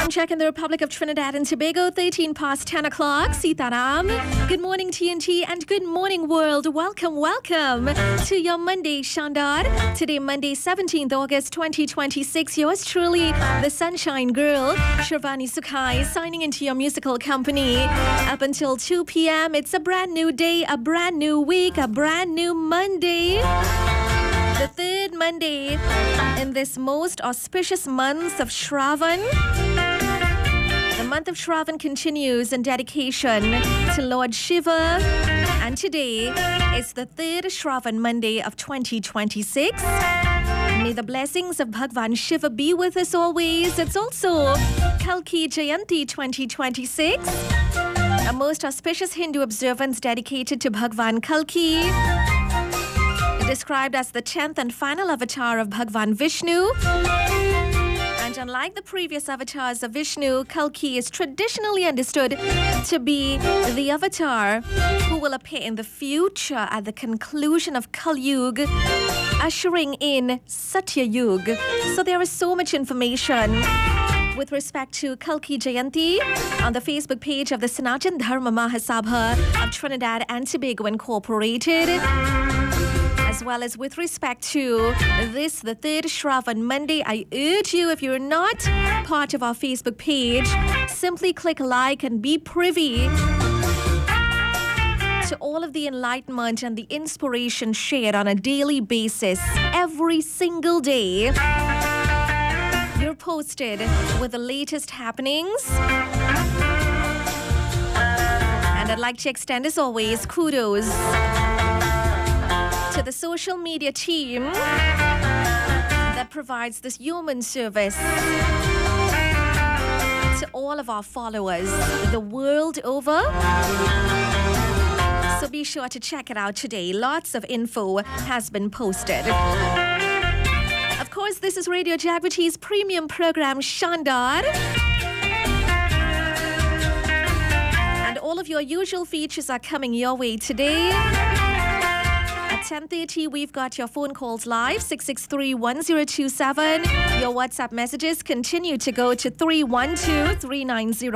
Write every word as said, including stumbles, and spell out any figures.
Time check in the Republic of Trinidad and Tobago, thirteen past ten o'clock. Sitaram. Good morning, T N T, and good morning, world. Welcome, welcome to your Monday, Shandar. Today, Monday, seventeenth August, twenty twenty-six. Yours truly, the Sunshine Girl, Shravani Sukhai, signing into your musical company. Up until two p.m., it's a brand new day, a brand new week, a brand new Monday. The third Monday in this most auspicious month of Shravan. The month of Shravan continues in dedication to Lord Shiva. And today is the third Shravan Monday of twenty twenty-six. May the blessings of Bhagwan Shiva be with us always. It's also Kalki Jayanti twenty twenty-six, a most auspicious Hindu observance dedicated to Bhagwan Kalki, described as the tenth and final avatar of Bhagwan Vishnu. And unlike the previous avatars of Vishnu, Kalki is traditionally understood to be the avatar who will appear in the future at the conclusion of Kali Yuga, ushering in Satya Yuga. So there is so much information with respect to Kalki Jayanti on the Facebook page of the Sanatan Dharma Mahasabha of Trinidad and Tobago Incorporated, as well as with respect to this, the third Shravan Monday. I urge you, if you're not part of our Facebook page, simply click like and be privy to all of the enlightenment and the inspiration shared on a daily basis. Every single day, you're posted with the latest happenings. And I'd like to extend, as always, kudos to the social media team that provides this human service to all of our followers the world over. So be sure to check it out today. Lots of info has been posted. Of course, this is Radio Jagriti's premium program, Shandar. And all of your usual features are coming your way today. At ten thirty, we've got your phone calls live, six six three, one zero two seven. Your WhatsApp messages continue to go to three one two, three nine zero.